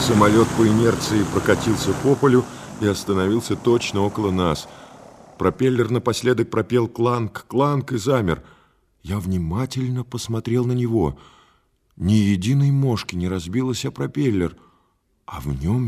Самолет по инерции прокатился по полю и остановился точно около нас. Пропеллер напоследок пропел кланг, кланг и замер. Я внимательно посмотрел на него. Ни единой мошки не разбилась о пропеллер, а в нем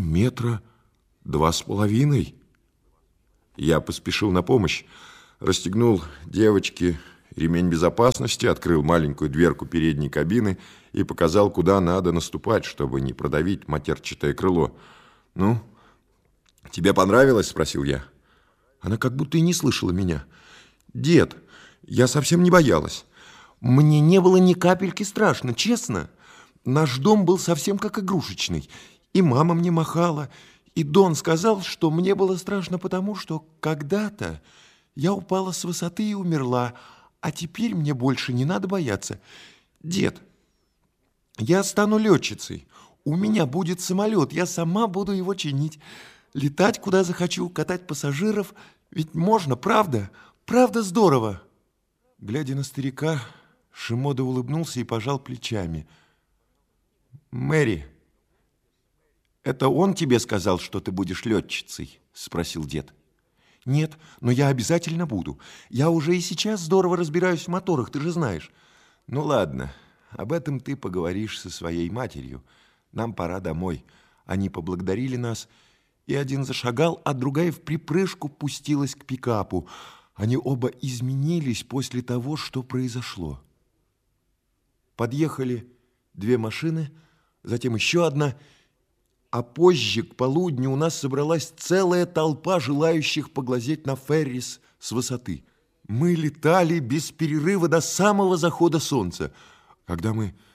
2,5 метра. Я поспешил на помощь, расстегнул девочке ремень безопасности, открыл маленькую дверку передней кабины и показал, куда надо наступать, чтобы не продавить матерчатое крыло. «Ну, тебе понравилось?» – спросил я. Она как будто и не слышала меня. «Дед, я совсем не боялась. Мне не было ни капельки страшно, честно. Наш дом был совсем как игрушечный. И мама мне махала, и Дон сказал, что мне было страшно потому, что когда-то я упала с высоты и умерла, а теперь мне больше не надо бояться. Дед, я стану летчицей. У меня будет самолет, я сама буду его чинить. Летать куда захочу, катать пассажиров. Ведь можно, правда? Правда здорово?» Глядя на старика, Шимода улыбнулся и пожал плечами. «Мэри, это он тебе сказал, что ты будешь летчицей?» – спросил дед. «Нет, но я обязательно буду. Я уже и сейчас здорово разбираюсь в моторах, ты же знаешь». «Ну ладно, об этом ты поговоришь со своей матерью. Нам пора домой». Они поблагодарили нас, и один зашагал, а другая вприпрыжку пустилась к пикапу. Они оба изменились после того, что произошло. Подъехали 2 машины, затем еще одна, а позже, к полудню, у нас собралась целая толпа желающих поглазеть на Феррис с высоты. Мы летали без перерыва до самого захода солнца. Когда мы